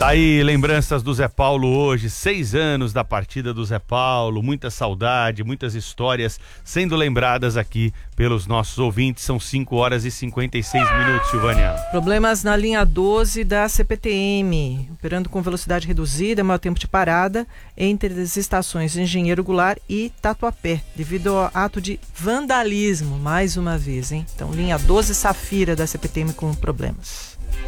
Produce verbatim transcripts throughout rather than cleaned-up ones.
Tá aí, lembranças do Zé Paulo hoje, seis anos da partida do Zé Paulo, muita saudade, muitas histórias sendo lembradas aqui pelos nossos ouvintes. São cinco horas e cinquenta e seis minutos, Silvânia. Problemas na linha doze da C P T M, operando com velocidade reduzida, maior tempo de parada entre as estações Engenheiro Goulart e Tatuapé, devido ao ato de vandalismo, mais uma vez, hein? Então, linha doze Safira da C P T M com problemas.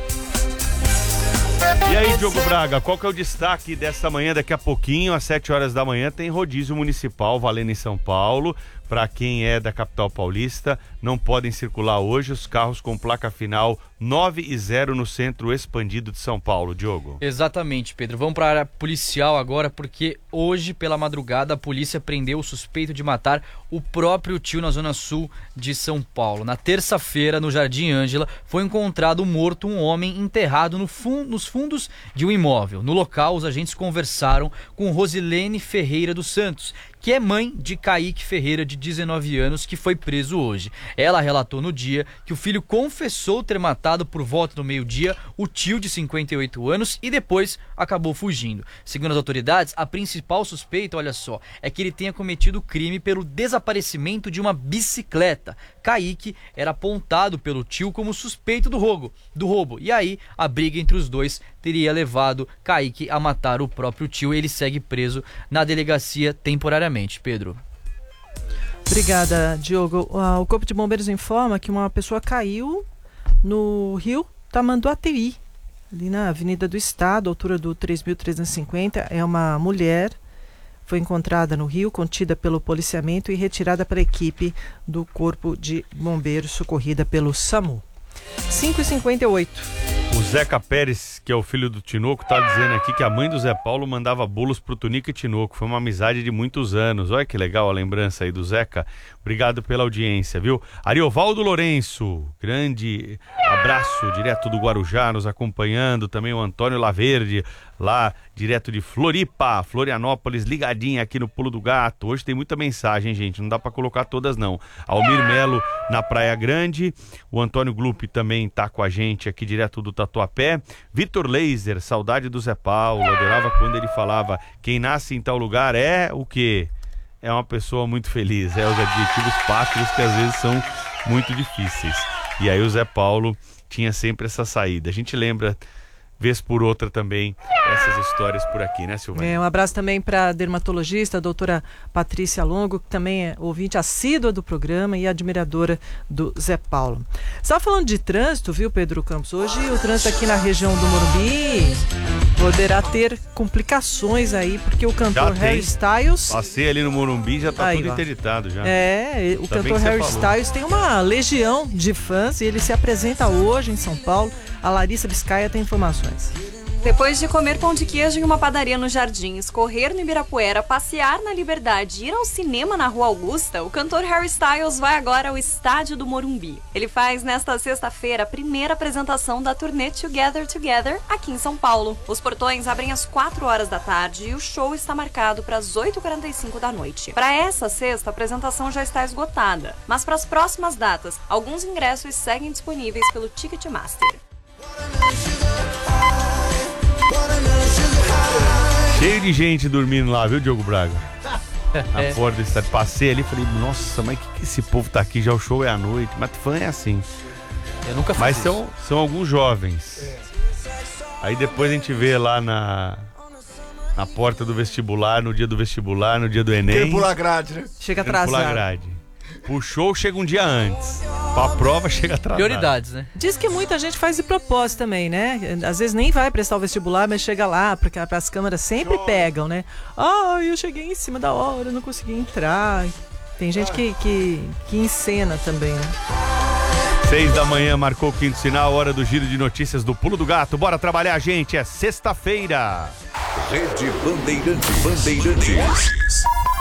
E aí, Diogo Braga, qual que é o destaque desta manhã? Daqui a pouquinho, às sete horas da manhã, tem rodízio municipal valendo em São Paulo. Para quem é da capital paulista, não podem circular hoje os carros com placa final nove e zero no centro expandido de São Paulo. Diogo. Exatamente, Pedro. Vamos para a área policial agora, porque hoje, pela madrugada, a polícia prendeu o suspeito de matar o próprio tio na zona sul de São Paulo. Na terça-feira, no Jardim Ângela, foi encontrado morto um homem enterrado no fun- nos fundos de um imóvel. No local, os agentes conversaram com Rosilene Ferreira dos Santos, que é mãe de Kaique Ferreira, de dezenove anos, que foi preso hoje. Ela relatou no dia que o filho confessou ter matado por volta do meio-dia o tio de cinquenta e oito anos e depois acabou fugindo. Segundo as autoridades, a principal suspeita, olha só, é que ele tenha cometido o crime pelo desaparecimento de uma bicicleta. Kaique era apontado pelo tio como suspeito do roubo, do roubo. E aí, a briga entre os dois teria levado Kaique a matar o próprio tio. Ele segue preso na delegacia temporariamente. Pedro. Obrigada, Diogo. O Corpo de Bombeiros informa que uma pessoa caiu no rio Tamanduateí, ali na Avenida do Estado, altura do três mil trezentos e cinquenta. É uma mulher, foi encontrada no rio, contida pelo policiamento e retirada pela equipe do Corpo de Bombeiros, socorrida pelo SAMU. cinco e cinquenta e oito. O Zeca Pérez, que é o filho do Tinoco, tá dizendo aqui que a mãe do Zé Paulo mandava bolos pro Tunico e Tinoco. Foi uma amizade de muitos anos. Olha que legal a lembrança aí do Zeca. Obrigado pela audiência, viu? Ariovaldo Lourenço, grande abraço, direto do Guarujá, nos acompanhando. Também o Antônio Laverde, lá direto de Floripa, Florianópolis, ligadinha aqui no Pulo do Gato. Hoje tem muita mensagem, gente, não dá pra colocar todas não. Almir Melo na Praia Grande, o Antônio Glup também tá com a gente aqui direto do Tatuapé. Vitor Laser, saudade do Zé Paulo, adorava quando ele falava: quem nasce em tal lugar é o quê? É uma pessoa muito feliz. É os adjetivos pátrios que às vezes são muito difíceis. E aí o Zé Paulo tinha sempre essa saída. A gente lembra vez por outra também essas histórias por aqui, né, Silvana? É, um abraço também para a dermatologista, a doutora Patrícia Longo, que também é ouvinte assídua do programa e admiradora do Zé Paulo. Você estava falando de trânsito, viu, Pedro Campos? Hoje o trânsito aqui na região do Morumbi poderá ter complicações aí, porque o cantor Harry Styles... Passei ali no Morumbi, já tá aí, tudo ó. interditado já. É, o Tá cantor Harry Styles tem uma legião de fãs e ele se apresenta hoje em São Paulo. A Larissa Biscaia tem informações. Depois de comer pão de queijo em uma padaria nos Jardins, correr no Ibirapuera, passear na Liberdade e ir ao cinema na Rua Augusta, o cantor Harry Styles vai agora ao estádio do Morumbi. Ele faz nesta sexta-feira a primeira apresentação da turnê Together Together aqui em São Paulo. Os portões abrem às quatro horas da tarde e o show está marcado para as oito e quarenta e cinco da noite. Para essa sexta, a apresentação já está esgotada, mas para as próximas datas, alguns ingressos seguem disponíveis pelo Ticketmaster. Cheio de gente dormindo lá, viu, Diogo Braga? Na porta do estádio. Passei ali e falei, nossa, mas que, que esse povo tá aqui? Já o show é à noite. Mas fã é assim. Eu nunca fiz Mas isso. são, são alguns jovens. Aí depois a gente vê lá na, na porta do vestibular, no dia do vestibular, no dia do Enem. Quem pula a grade, né? Chega Quem pula a atrasado. grade. O show chega um dia antes. Pra prova chega atrasado. Prioridades, né? Diz que muita gente faz de propósito também, né? Às vezes nem vai prestar o vestibular, mas chega lá, porque as câmeras sempre pegam, né? Ah, eu cheguei em cima da hora, não consegui entrar. Tem gente que, que, que encena também, né? Seis da manhã, marcou o quinto sinal, hora do giro de notícias do Pulo do Gato. Bora trabalhar, gente, é sexta-feira. Rede Bandeirantes. Bandeirantes.